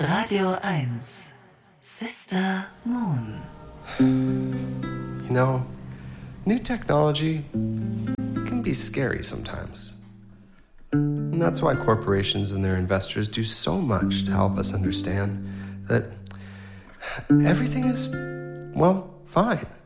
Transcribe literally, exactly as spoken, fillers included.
Radio eins. Sister Moon. You know, new technology can be scary sometimes. And that's why corporations and their investors do so much to help us understand that everything is, well, fine.